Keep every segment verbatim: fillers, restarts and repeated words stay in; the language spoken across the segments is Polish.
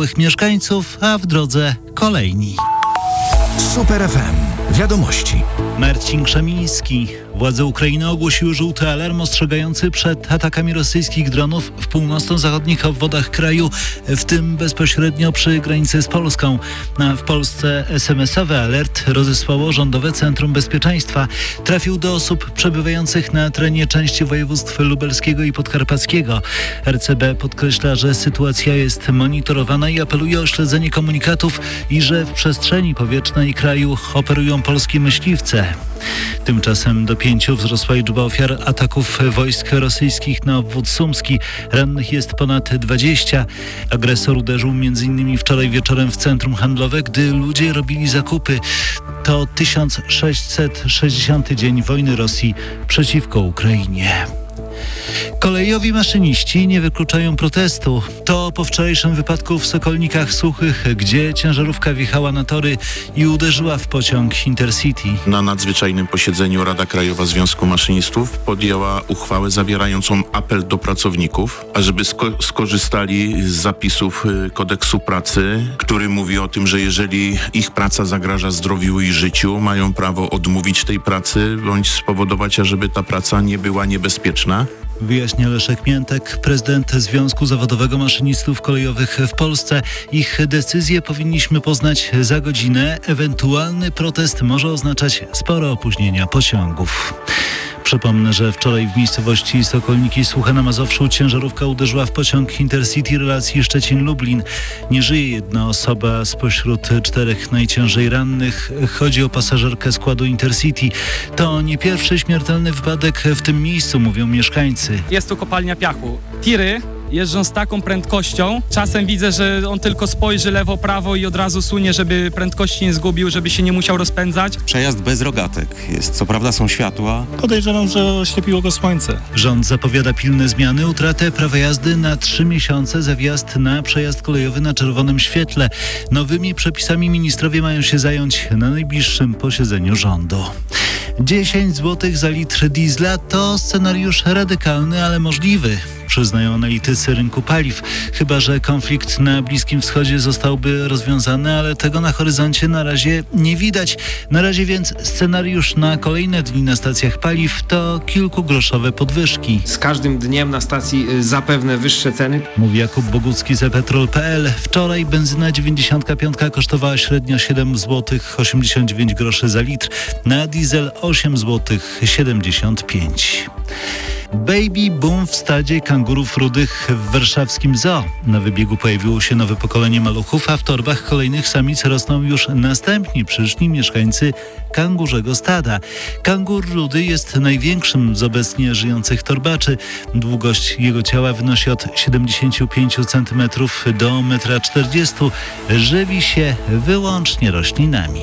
zniesławiałych mieszkańców, a w drodze kolejni. Super F M. Wiadomości. Marcin Krzemiński. Władze Ukrainy ogłosiły żółty alarm ostrzegający przed atakami rosyjskich dronów w północno-zachodnich obwodach kraju, w tym bezpośrednio przy granicy z Polską. A w Polsce es em esowy alert rozesłało Rządowe Centrum Bezpieczeństwa. Trafił do osób przebywających na terenie części województw lubelskiego i podkarpackiego. er ce be podkreśla, że sytuacja jest monitorowana i apeluje o śledzenie komunikatów i że w przestrzeni powietrznej kraju operują polskie myśliwce. Tymczasem do pięciu wzrosła liczba ofiar ataków wojsk rosyjskich na obwód sumski. Rannych jest ponad dwadzieścia. Agresor uderzył m.in. wczoraj wieczorem w centrum handlowe, gdy ludzie robili zakupy. To tysiąc sześćset sześćdziesiąty dzień wojny Rosji przeciwko Ukrainie. Kolejowi maszyniści nie wykluczają protestu. To po wczorajszym wypadku w Sokolnikach Suchych, gdzie ciężarówka wjechała na tory i uderzyła w pociąg Intercity. Na nadzwyczajnym posiedzeniu Rada Krajowa Związku Maszynistów podjęła uchwałę zawierającą apel do pracowników, ażeby sko- skorzystali z zapisów kodeksu pracy, który mówi o tym, że jeżeli ich praca zagraża zdrowiu i życiu, mają prawo odmówić tej pracy bądź spowodować, ażeby ta praca nie była niebezpieczna. Wyjaśnia Leszek Miętek, prezydent Związku Zawodowego Maszynistów Kolejowych w Polsce. Ich decyzję powinniśmy poznać za godzinę. Ewentualny protest może oznaczać spore opóźnienia pociągów. Przypomnę, że wczoraj w miejscowości Sokolniki Suche na Mazowszu ciężarówka uderzyła w pociąg Intercity relacji Szczecin-Lublin. Nie żyje jedna osoba spośród czterech najciężej rannych. Chodzi o pasażerkę składu Intercity. To nie pierwszy śmiertelny wypadek w tym miejscu, mówią mieszkańcy. Jest tu kopalnia piachu. Tiry jeżdżą z taką prędkością. Czasem widzę, że on tylko spojrzy lewo, prawo i od razu sunie, żeby prędkości nie zgubił, żeby się nie musiał rozpędzać. Przejazd bez rogatek jest. Co prawda są światła. Podejrzewam, że oślepiło go słońce. Rząd zapowiada pilne zmiany, utratę prawa jazdy na trzy miesiące za wjazd na przejazd kolejowy na czerwonym świetle. Nowymi przepisami ministrowie mają się zająć na najbliższym posiedzeniu rządu. dziesięć złotych za litr diesla to scenariusz radykalny, ale możliwy, przyznają analitycy rynku paliw. Chyba że konflikt na Bliskim Wschodzie zostałby rozwiązany, ale tego na horyzoncie na razie nie widać. Na razie więc scenariusz na kolejne dni na stacjach paliw to kilkugroszowe podwyżki. Z każdym dniem na stacji zapewne wyższe ceny. Mówi Jakub Bogucki z e petrol kropka pe el. Wczoraj benzyna dziewięćdziesiąt pięć kosztowała średnio siedem złotych osiemdziesiąt dziewięć groszy za litr, na diesel osiem złotych siedemdziesiąt pięć. Baby boom w stadzie kangurów rudych w warszawskim zoo. Na wybiegu pojawiło się nowe pokolenie maluchów, a w torbach kolejnych samic rosną już następni przyszli mieszkańcy kangurzego stada. Kangur rudy jest największym z obecnie żyjących torbaczy. Długość jego ciała wynosi od siedemdziesiąt pięć centymetrów do jeden czterdzieści metrów. Żywi się wyłącznie roślinami.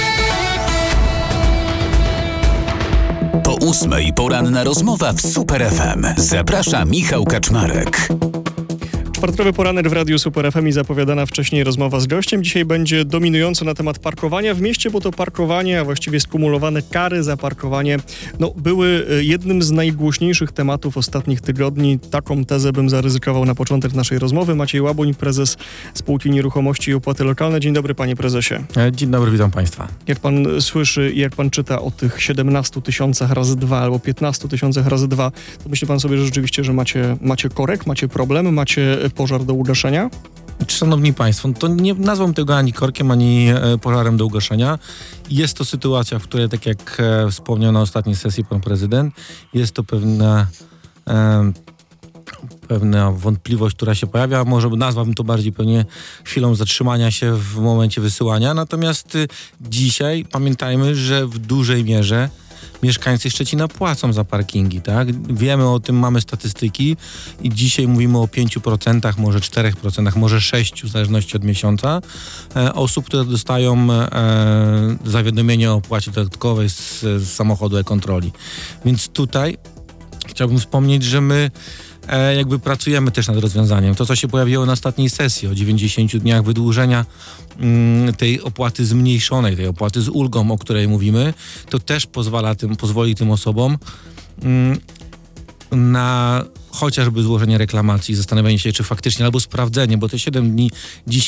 Po ósmej poranna rozmowa w Super F M. Zaprasza Michał Kaczmarek. Czwartkowy poranek w Radiu Super F M i zapowiadana wcześniej rozmowa z gościem. Dzisiaj będzie dominująco na temat parkowania w mieście, bo to parkowanie, a właściwie skumulowane kary za parkowanie, no, były jednym z najgłośniejszych tematów ostatnich tygodni. Taką tezę bym zaryzykował na początek naszej rozmowy. Maciej Łaboń, prezes Spółki Nieruchomości i Opłaty Lokalne. Dzień dobry, panie prezesie. Dzień dobry, witam państwa. Jak pan słyszy i jak pan czyta o tych siedemnastu tysiącach razy dwa albo piętnastu tysiącach razy dwa, to myśli pan sobie że rzeczywiście, że macie, macie korek, macie problem, macie pożar do ugaszenia? Szanowni państwo, to nie nazwą tego ani korkiem, ani e, pożarem do ugaszenia. Jest to sytuacja, w której, tak jak e, wspomniał na ostatniej sesji pan prezydent, jest to pewna, e, pewna wątpliwość, która się pojawia. Może nazwałbym to bardziej pewnie chwilą zatrzymania się w momencie wysyłania. Natomiast e, dzisiaj pamiętajmy, że w dużej mierze mieszkańcy Szczecina płacą za parkingi, tak? Wiemy o tym, mamy statystyki i dzisiaj mówimy o pięciu procentach, może czterech procentach, może sześciu procentach, w zależności od miesiąca, e, osób, które dostają e, zawiadomienie o opłacie dodatkowej z, z samochodu e-kontroli. Więc tutaj chciałbym wspomnieć, że my e, jakby pracujemy też nad rozwiązaniem. To, co się pojawiło na ostatniej sesji o dziewięćdziesięciu dniach wydłużenia mm, tej opłaty zmniejszonej, tej opłaty z ulgą, o której mówimy, to też pozwala tym, pozwoli tym osobom mm, na chociażby złożenie reklamacji, zastanowienie się, czy faktycznie, albo sprawdzenie, bo te siedem dni dziś